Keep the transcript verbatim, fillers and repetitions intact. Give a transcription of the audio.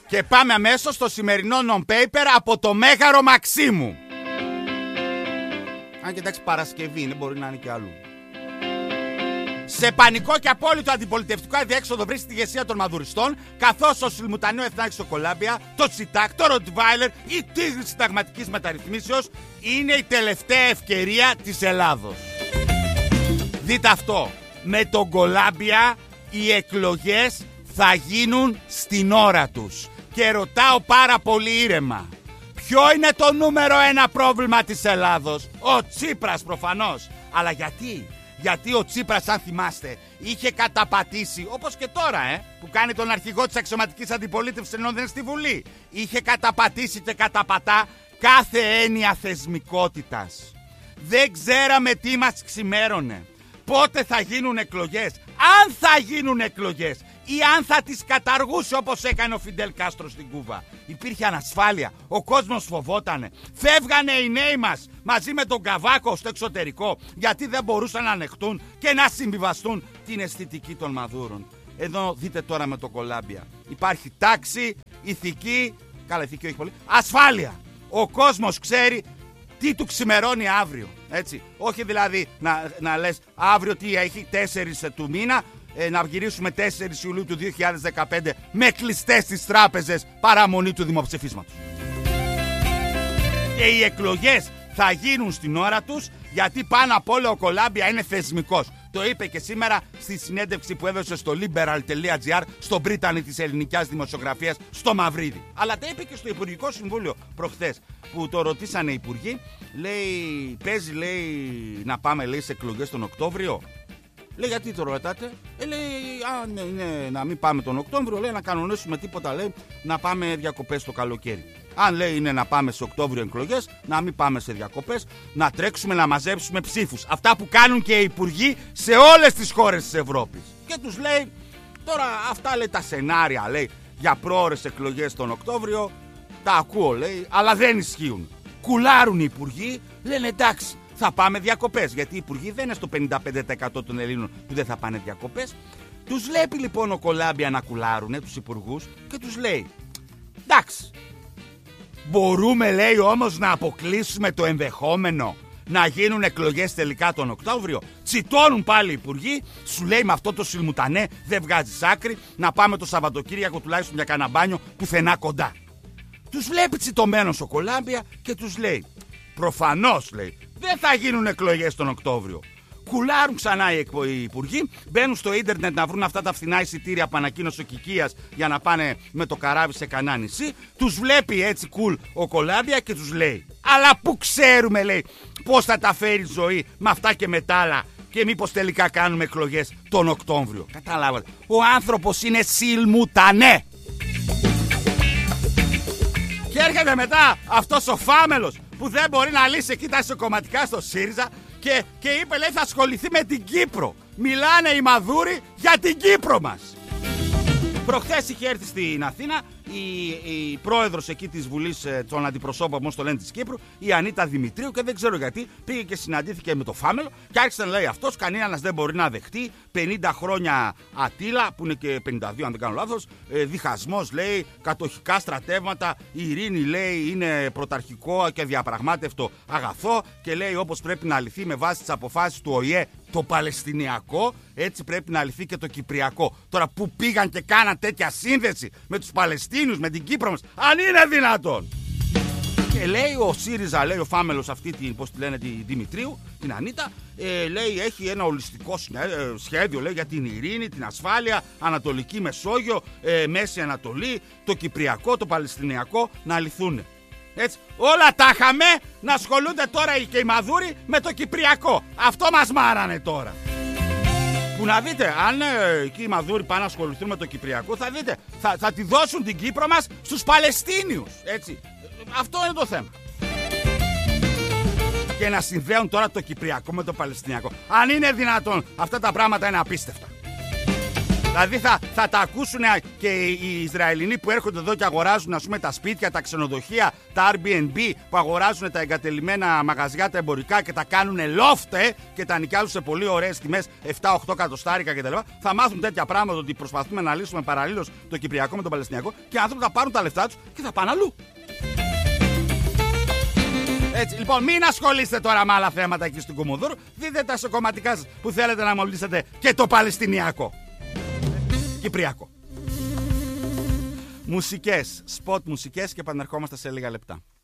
Και πάμε αμέσως στο σημερινό non-paper από το Μέγαρο Μαξίμου. Αν και εντάξει, Παρασκευή είναι, μπορεί να είναι και αλλού. Σε πανικό και απόλυτο αντιπολιτευτικό αδιέξοδο βρίσκεται η ηγεσία των μαδουριστών, καθώς ο Σιλμουτανέο Εθνάρχης στο Κολάμπια, το Τσιτάκ, το Ροτβάιλερ, η τίγρη συνταγματικής μεταρρυθμίσεως είναι η τελευταία ευκαιρία της Ελλάδος. Δείτε αυτό. Με τον Κολάμπια οι εκλογές θα γίνουν στην ώρα τους. Και ρωτάω πάρα πολύ ήρεμα. Ποιο είναι το νούμερο ένα πρόβλημα της Ελλάδος? Ο Τσίπρας προφανώς. Αλλά γιατί? Γιατί ο Τσίπρας, αν θυμάστε, είχε καταπατήσει, όπως και τώρα, ε, που κάνει τον αρχηγό της αξιωματικής αντιπολίτευσης ενώ δεν είναι στη Βουλή. Είχε καταπατήσει και καταπατά κάθε έννοια θεσμικότητας. Δεν ξέραμε τι μας ξημέρωνε. Πότε θα γίνουν εκλογές, αν θα γίνουν εκλογές ή αν θα τις καταργούσε όπως έκανε ο Φιντέλ Κάστρο στην Κούβα. Υπήρχε ανασφάλεια, ο κόσμος φοβότανε. Φεύγανε οι νέοι μας μαζί με τον Καβάκο στο εξωτερικό γιατί δεν μπορούσαν να ανεχτούν και να συμβιβαστούν την αισθητική των Μαδούρων. Εδώ δείτε τώρα με το Κολάμπια. Υπάρχει τάξη, ηθική, καλά ηθική όχι πολύ, ασφάλεια. Ο κόσμος ξέρει τι του ξημερώνει αύριο. Έτσι. Όχι δηλαδή να, να λες αύριο τι έχει τέσσερις του μήνα, ε, να γυρίσουμε τέσσερις Ιουλίου του δύο χιλιάδες δεκαπέντε με κλειστές τις τράπεζες παραμονή του δημοψηφίσματος. Και οι εκλογές θα γίνουν στην ώρα τους, γιατί πάνω απ' όλα ο Κολάμπια είναι θεσμικός. Το είπε και σήμερα στη συνέντευξη που έδωσε στο liberal τελεία gr, στο Μπρίτανη της ελληνικής δημοσιογραφίας, στο Μαυρίδη. Αλλά τα είπε και στο Υπουργικό Συμβούλιο προχθές, που το ρωτήσανε οι υπουργοί. Λέει, παίζει λέει να πάμε λέει σε εκλογές τον Οκτώβριο. Λέει, γιατί το ρωτάτε? Ε, λέει, αν είναι να μην πάμε τον Οκτώβριο, λέει, να κανονίσουμε τίποτα, λέει, να πάμε διακοπές το καλοκαίρι. Αν λέει είναι να πάμε σε Οκτώβριο εκλογές, να μην πάμε σε διακοπές, να τρέξουμε να μαζέψουμε ψήφους. Αυτά που κάνουν και οι υπουργοί σε όλες τις χώρες της Ευρώπης. Και τους λέει, τώρα αυτά λέει τα σενάρια, λέει, για πρόωρες εκλογές τον Οκτώβριο, τα ακούω, λέει, αλλά δεν ισχύουν. Κουλάρουν οι υπουργοί, λένε εντάξει, θα πάμε διακοπές. Γιατί οι υπουργοί δεν είναι στο πενήντα πέντε τοις εκατό των Ελλήνων που δεν θα πάνε διακοπές. Τους βλέπει λοιπόν ο Κολάμπια να κουλάρουνε τους υπουργούς και τους λέει, εντάξει, μπορούμε λέει όμως να αποκλείσουμε το ενδεχόμενο να γίνουν εκλογές τελικά τον Οκτώβριο? Τσιτώνουν πάλι οι υπουργοί, σου λέει με αυτό το Σιλμουτανέ δεν βγάζεις άκρη, να πάμε το Σαββατοκύριακο τουλάχιστον για κανένα μπάνιο πουθενά κοντά. Τους βλέπει τσιτωμένος ο Κολάμπια και τους λέει, προφανώς λέει δεν θα γίνουν εκλογές τον Οκτώβριο. Κουλάρουν ξανά οι υπουργοί, μπαίνουν στο ίντερνετ να βρουν αυτά τα φθηνά εισιτήρια που ανακοίνωσε ο Κικίας για να πάνε με το καράβι σε κανένα νησί. Τους βλέπει έτσι κουλ ο Κολάμπια και τους λέει, αλλά πού ξέρουμε λέει πώς θα τα φέρει η ζωή με αυτά και με τα άλλα και μήπως τελικά κάνουμε εκλογές τον Οκτώβριο? Καταλάβατε, ο άνθρωπος είναι Σιλμουτανέ. Και έρχεται μετά αυτός ο φάμελος που δεν μπορεί να λύσει εκεί τα ισοκομματικά στο ΣΥΡΙΖΑ και, και είπε λέει θα ασχοληθεί με την Κύπρο. Μιλάνε οι Μαδούροι για την Κύπρο μας. Προχθές είχε έρθει στην Αθήνα η, η πρόεδρος εκεί της Βουλής των Αντιπροσώπων, όπως το λένε, της Κύπρου, η Ανίτα Δημητρίου, και δεν ξέρω γιατί πήγε και συναντήθηκε με το φάμελο και άρχισε να λέει αυτός κανένας δεν μπορεί να δεχτεί πενήντα χρόνια Ατήλα, που είναι και πενήντα δύο αν δεν κάνω λάθος, ε, διχασμός λέει, κατοχικά στρατεύματα, η ειρήνη λέει είναι πρωταρχικό και διαπραγμάτευτο αγαθό και λέει όπως πρέπει να λυθεί με βάση τις αποφάσεις του Ο Η Ε το Παλαιστινιακό, έτσι πρέπει να λυθεί και το Κυπριακό. Τώρα που πήγαν και κάναν τέτοια σύνδεση με τους Παλαιστίνους, με την Κύπρο μας, αν είναι δυνατόν? Και λέει ο ΣΥΡΙΖΑ, λέει ο φάμελος αυτή, την, πώς τη λένε, τη Δημητρίου, την Ανίτα, ε, λέει έχει ένα ολιστικό σχέδιο λέει, για την ειρήνη, την ασφάλεια, Ανατολική Μεσόγειο, ε, Μέση Ανατολή, το Κυπριακό, το Παλαιστινιακό να λυθούν. Έτσι, όλα τα είχαμε, να ασχολούνται τώρα και οι Μαδούροι με το Κυπριακό. Αυτό μας μάρανε τώρα. Που να δείτε, αν ε, εκεί οι Μαδούροι πάνε να ασχοληθούν με το Κυπριακό, θα δείτε, θα, θα τη δώσουν την Κύπρο μας στους Παλαιστίνιους. Έτσι, αυτό είναι το θέμα. Και να συνδέουν τώρα το Κυπριακό με το Παλαιστινιακό. Αν είναι δυνατόν, αυτά τα πράγματα είναι απίστευτα. Δηλαδή θα, θα τα ακούσουν και οι Ισραηλινοί που έρχονται εδώ και αγοράζουν, ας πούμε, τα σπίτια, τα ξενοδοχεία, τα Airbnb, που αγοράζουν τα εγκατελειμμένα μαγαζιά, τα εμπορικά και τα κάνουν λόφτε και τα νοικιάζουν σε πολύ ωραίες τιμές, επτά οχτώ εκατοστάρικα κτλ. Θα μάθουν τέτοια πράγματα, ότι προσπαθούμε να λύσουμε παραλλήλως το Κυπριακό με τον Παλαιστινιακό, και οι άνθρωποι θα πάρουν τα λεφτά τους και θα πάνε αλλού. Έτσι, λοιπόν, μην ασχολείστε τώρα με άλλα θέματα εκεί στην Κουμουνδούρου. Δείτε τα σε κομματικά σας που θέλετε να μολύσετε και το Παλαιστινιακό. Κυπριακό. Μουσικές, σποτ μουσικές, και επανερχόμαστε σε λίγα λεπτά.